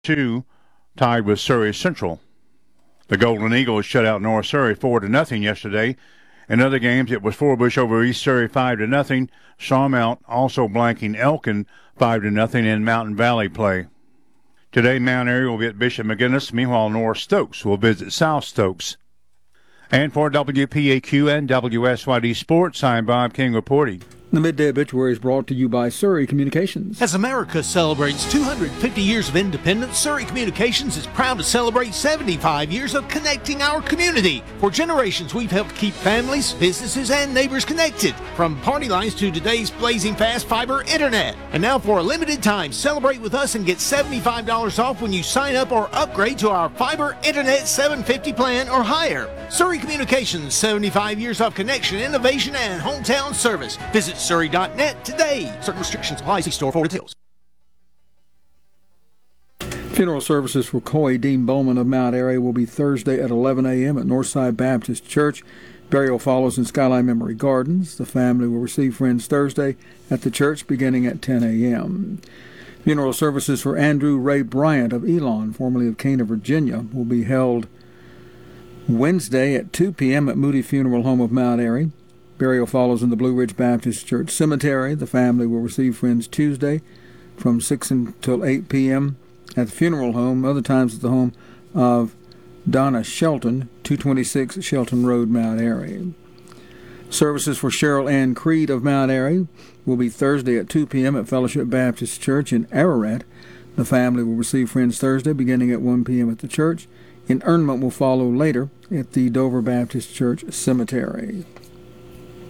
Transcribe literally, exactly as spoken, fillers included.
two, tied with Surrey Central. The Golden Eagles shut out North Surrey four to nothing yesterday. In other games, it was Forbush over East Surrey five to nothing. Shawmount also blanking Elkin five to nothing in Mountain Valley play. Today, Mount Airy will be at Bishop McGinnis. Meanwhile, North Stokes will visit South Stokes. And for W P A Q and W S Y D Sports, I'm Bob King reporting. The Midday Obituary is brought to you by Surrey Communications. As America celebrates two hundred fifty years of independence, Surrey Communications is proud to celebrate seventy-five years of connecting our community. For generations, we've helped keep families, businesses, and neighbors connected. From party lines to today's blazing fast fiber internet. And now for a limited time, celebrate with us and get seventy-five dollars off when you sign up or upgrade to our fiber internet seven fifty plan or higher. Surrey Communications, seventy-five years of connection, innovation, and hometown service. Visit Surrey dot net today. Certain restrictions apply. See store for details. Funeral services for Coy Dean Bowman of Mount Airy will be Thursday at eleven a.m. at Northside Baptist Church. Burial follows in Skyline Memory Gardens. The family will receive friends Thursday at the church beginning at ten a.m. Funeral services for Andrew Ray Bryant of Elon, formerly of Cana, Virginia, will be held Wednesday at two p.m. at Moody Funeral Home of Mount Airy. Burial follows in the Blue Ridge Baptist Church Cemetery. The family will receive friends Tuesday from six until eight p.m. at the funeral home. Other times at the home of Donna Shelton, two twenty-six Shelton Road, Mount Airy. Services for Cheryl Ann Creed of Mount Airy will be Thursday at two p.m. at Fellowship Baptist Church in Ararat. The family will receive friends Thursday beginning at one p.m. at the church. Interment will follow later at the Dover Baptist Church Cemetery.